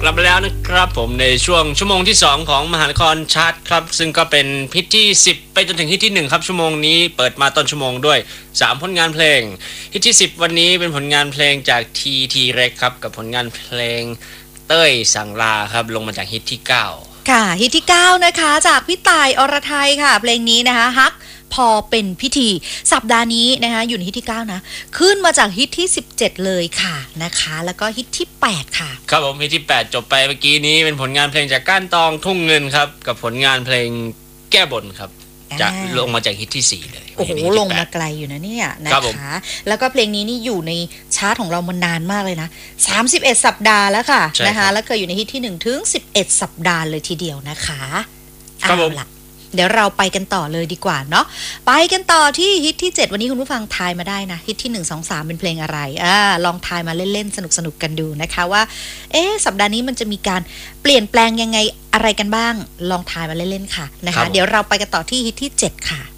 ลับมาแล้วนะครับผมในช่วงชั่วโมงที่2ของมหานครชาร์ตครับซึ่งก็เป็นฮิตที่10ไปจนถึงฮิตที่1ครับชั่วโมงนี้เปิดมาต้นชั่วโมงด้วย3ผลงานเพลงฮิตที่10วันนี้เป็นผลงานเพลงจาก TT Rex ครับกับผลงานเพลงเต้ยสั่งลาครับลงมาจากฮิตที่9 ค่ะฮิตที่9นะคะจากพี่ต่ายอรไทยค่ะเพลงนี้นะคะฮักพอเป็นพิธีสัปดาห์นี้นะคะอยู่ในฮิตที่9นะขึ้นมาจากฮิตที่17เลยค่ะนะคะแล้วก็ฮิตที่8ค่ะครับผมฮิตที่8จบไปเมื่อกี้นี้เป็นผลงานเพลงจากก้านตองทุ่งเงินครับกับผลงานเพลงแก้บนครับจะลงมาจากฮิตที่4เลยโอ้โหลงมาไกลอยู่นะเนี่ยนะคะแล้วก็เพลงนี้นี่อยู่ในชาร์ตของเรามานานมากเลยนะ31สัปดาห์แล้วค่ะนะคะแล้วเคยอยู่ในฮิตที่1ถึง11สัปดาห์เลยทีเดียวนะคะครับผมเดี๋ยวเราไปกันต่อเลยดีกว่าเนาะไปกันต่อที่ฮิตที่7วันนี้คุณผู้ฟังทายมาได้นะฮิตที่1 2 3เป็นเพลงอะไรลองทายมาเล่นๆสนุกๆกันดูนะคะว่าสัปดาห์นี้มันจะมีการเปลี่ยนแปลงยังไงอะไรกันบ้างลองทายมาเล่นๆค่ะนะคะเดี๋ยวเราไปกันต่อที่ฮิตที่7ค่ะ